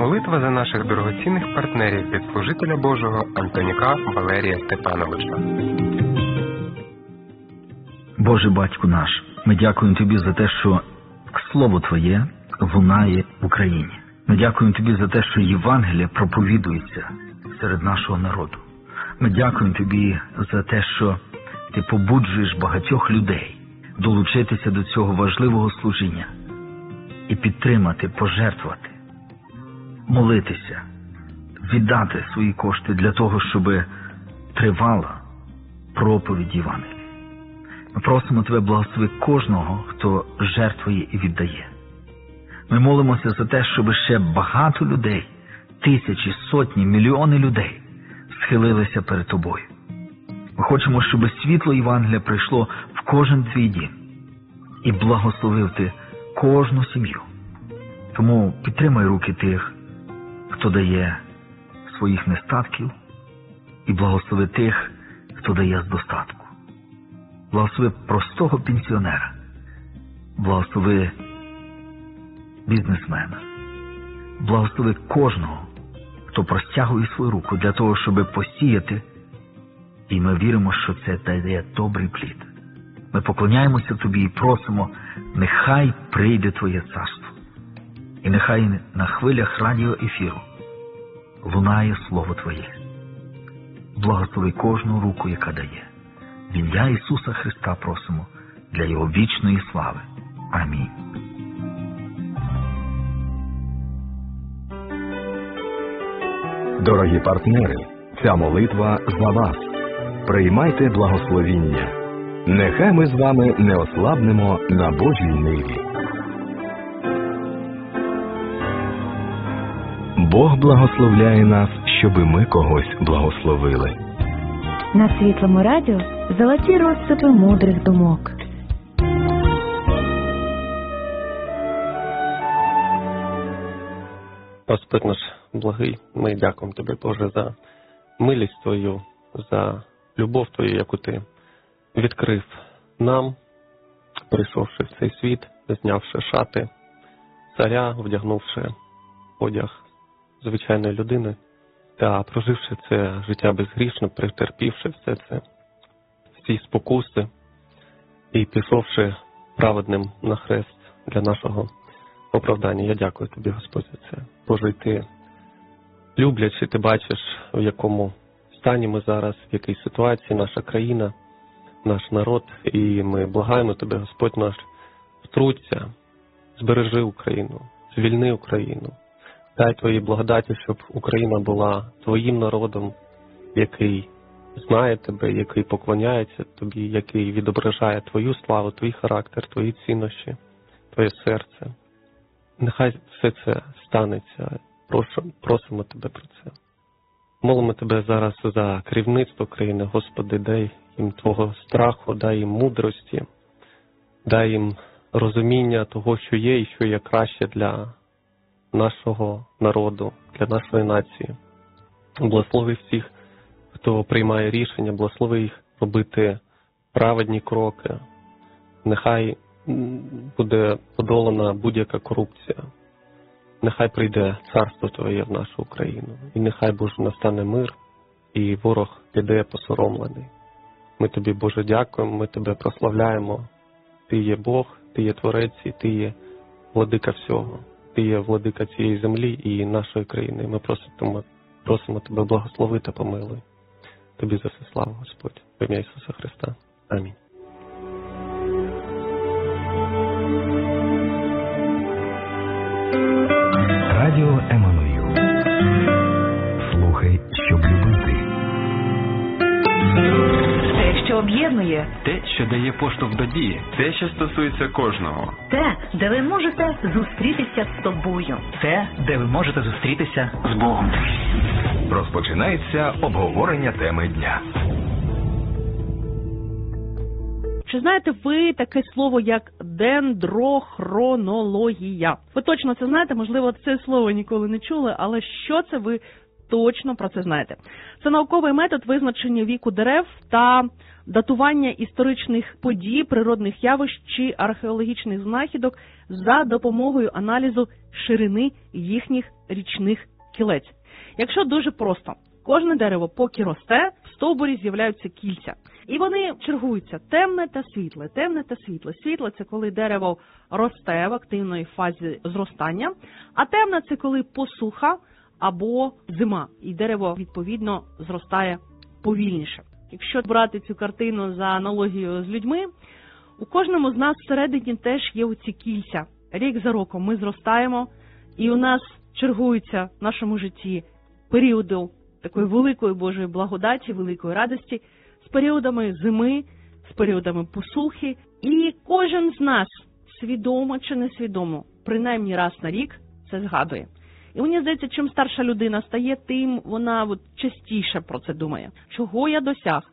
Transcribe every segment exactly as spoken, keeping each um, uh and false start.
Молитва за наших дорогоцінних партнерів від служителя Божого Антоніка Валерія Степановича. Боже Батьку наш, ми дякуємо Тобі за те, що Слово Твоє лунає в Україні. Ми дякуємо Тобі за те, що Євангеліє проповідується серед нашого народу. Ми дякуємо Тобі за те, що Ти побуджуєш багатьох людей долучитися до цього важливого служіння і підтримати, пожертвувати, молитися, віддати свої кошти для того, щоб тривала проповідь Євангелія. Ми просимо Тебе, благослови кожного, хто жертвує і віддає. Ми молимося за те, щоб ще багато людей, тисячі, сотні, мільйони людей схилилися перед Тобою. Ми хочемо, щоб світло Євангелія прийшло в кожен твій дім і благословив Ти кожну сім'ю. Тому підтримай руки тих, хто дає своїх нестатків, і благослови тих, хто дає з достатку. Благослови простого пенсіонера, благослови бізнесмена, благослови кожного, хто простягує свою руку для того, щоб посіяти, і ми віримо, що це дає добрий плід. Ми поклоняємося Тобі і просимо, нехай прийде Твоє царство, і нехай на хвилях радіоефіру лунає Слово Твоє. Благослови кожну руку, яка дає. В ім'я Ісуса Христа просимо для Його вічної слави. Амінь. Дорогі партнери, ця молитва за вас. Приймайте благословіння. Нехай ми з вами не ослабнемо на Божій ниві. Бог благословляє нас, щоби ми когось благословили. На Світлому радіо золоті розсипи мудрих думок. Господь наш благий, ми дякуємо Тобі, Боже, за милість Твою, за любов Твою, яку Ти відкрив нам, прийшовши в цей світ, знявши шати царя, вдягнувши одяг звичайної людини та проживши це життя безгрішно, претерпівши все це, всі спокуси і пішовши праведним на хрест для нашого оправдання. Я дякую Тобі, Господь, за це. Боже, і Ти люблячи, Ти бачиш, в якому стані ми зараз, в якій ситуації наша країна, наш народ, і ми благаємо Тебе, Господь наш, втруться, збережи Україну, звільни Україну. Дай Твої благодаті, щоб Україна була Твоїм народом, який знає Тебе, який поклоняється Тобі, який відображає Твою славу, Твій характер, Твої цінності, Твоє серце. Нехай все це станеться. Просимо Тебе про це. Молимо Тебе зараз за керівництво країни. Господи, дай їм Твого страху, дай їм мудрості, дай їм розуміння того, що є і що є краще для нашого народу, для нашої нації. Благослови всіх, хто приймає рішення, благослови їх робити праведні кроки. Нехай буде подолана будь-яка корупція. Нехай прийде царство Твоє в нашу Україну. І нехай, Боже, настане мир, і ворог піде посоромлений. Ми Тобі, Боже, дякуємо, ми Тебе прославляємо. Ти є Бог, Ти є Творець, і Ти є владика всього. Ти є владика цієї землі і нашої країни. Ми просимо, просимо Тебе благослови та помилуй. Тобі за все слава, Господь. В ім'я Ісуса Христа. Амінь. Радіо Еммануїл. Слухай, щоб любити. Те, що об'єднує. Те, що дає поштовх до дії. Те, що стосується кожного. Те, де ви можете зустрітися з собою. Те, де ви можете зустрітися з Богом. Розпочинається обговорення теми дня. Чи знаєте ви таке слово, як дендрохронологія? Ви точно це знаєте, можливо, це слово ніколи не чули, але що це, ви точно про це знаєте. Це науковий метод визначення віку дерев та датування історичних подій, природних явищ чи археологічних знахідок за допомогою аналізу ширини їхніх річних кілець. Якщо дуже просто, кожне дерево, поки росте, в стовбурі з'являються кільця. І вони чергуються темне та світле, темне та світле. Світле – це коли дерево росте в активної фазі зростання, а темне – це коли посуха або зима, і дерево, відповідно, зростає повільніше. Якщо брати цю картину за аналогією з людьми, у кожному з нас всередині теж є оці кільця. Рік за роком ми зростаємо, і у нас чергуються в нашому житті періоди такої великої Божої благодаті, великої радості, з періодами зими, з періодами посухи. І кожен з нас, свідомо чи несвідомо, принаймні раз на рік це згадує. І мені здається, чим старша людина стає, тим вона от частіше про це думає. Чого я досяг?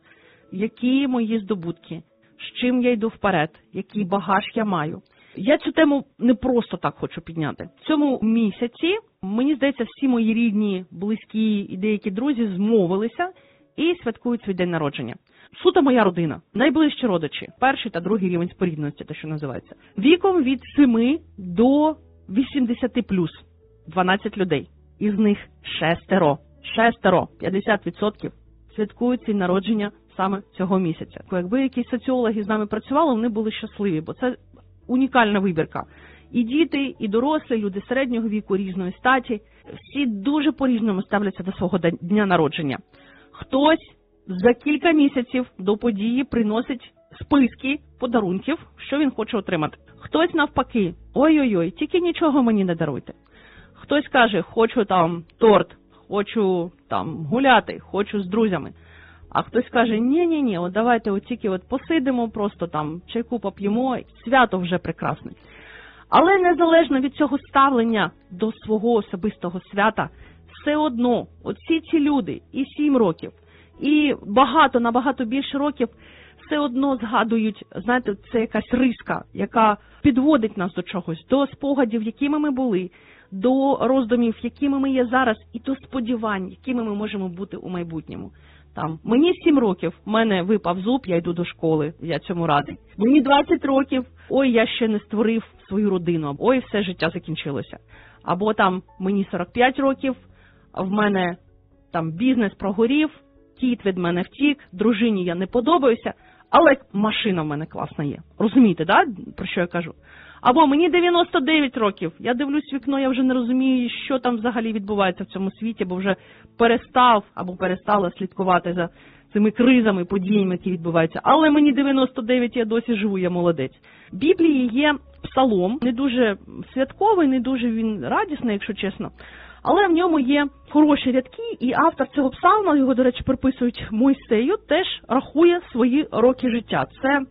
Які мої здобутки? З чим я йду вперед? Який багаж я маю? Я цю тему не просто так хочу підняти. В цьому місяці, мені здається, всі мої рідні, близькі і деякі друзі змовилися і святкують свій день народження. Суто моя родина, найближчі родичі, перший та другий рівень спорідності, те, що називається. Віком від семи до вісімдесяти плюс. дванадцять людей. Із них шестеро, шестеро, п'ятдесят відсотків святкують свій народження саме цього місяця. Якби якісь соціологи з нами працювали, вони були щасливі, бо це унікальна вибірка. І діти, і дорослі, люди середнього віку, різної статі, всі дуже по-різному ставляться до свого дня народження. Хтось за кілька місяців до події приносить списки подарунків, що він хоче отримати. Хтось навпаки, ой-ой-ой, тільки нічого мені не даруйте. Хтось каже, хочу там торт, хочу там гуляти, хочу з друзями. А хтось каже, ні-ні-ні, от давайте от тільки от посидимо, просто там чайку поп'ємо, свято вже прекрасне. Але незалежно від цього ставлення до свого особистого свята, все одно, оці ці люди і сім років, і багато, набагато більше років, все одно згадують, знаєте, це якась риска, яка підводить нас до чогось, до спогадів, якими ми були, до роздумів, якими ми є зараз, і до сподівань, якими ми можемо бути у майбутньому. Там, мені сім років, в мене випав зуб, я йду до школи, я цьому радий. Мені двадцять років, ой, я ще не створив свою родину, ой, все життя закінчилося. Або там, мені сорок п'ять років, в мене там бізнес прогорів, кіт від мене втік, дружині я не подобаюся, але машина в мене класна є. Розумієте, да, про що я кажу? Або мені дев'яносто дев'ять років, я дивлюсь в вікно, я вже не розумію, що там взагалі відбувається в цьому світі, бо вже перестав або перестала слідкувати за цими кризами, подіями, які відбуваються. Але мені дев'яносто дев'ять, я досі живу, я молодець. В Біблії є псалом, не дуже святковий, не дуже він радісний, якщо чесно. Але в ньому є хороші рядки, і автор цього псалма, його, до речі, приписують Мойсею, теж рахує свої роки життя. Це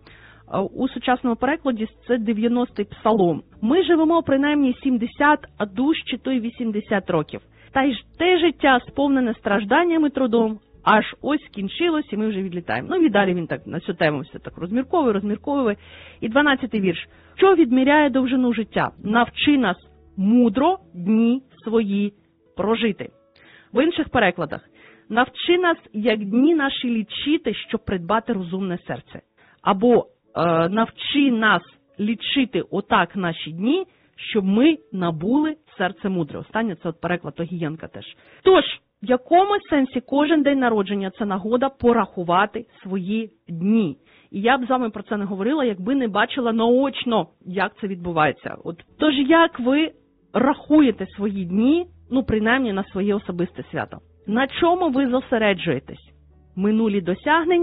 у сучасному перекладі це дев'яностий псалом. Ми живемо принаймні сімдесят, а дужче то й вісімдесят років. Та й те життя сповнене стражданням і трудом, аж ось скінчилось, і ми вже відлітаємо. Ну і далі він так на цю тему все так розмірковує, розмірковує. І дванадцятий вірш. Що відміряє довжину життя? Навчи нас мудро дні свої прожити. В інших перекладах. Навчи нас, як дні наші лічити, щоб придбати розумне серце. Або е, навчи нас лічити отак наші дні, щоб ми набули серце мудре. Останнє це от переклад Огієнка теж. Тож, в якомусь сенсі кожен день народження – це нагода порахувати свої дні. І я б з вами про це не говорила, якби не бачила наочно, як це відбувається. От, тож, як ви рахуєте свої дні, ну, принаймні, на своє особисте свято? На чому ви зосереджуєтесь? Минулі досягнення?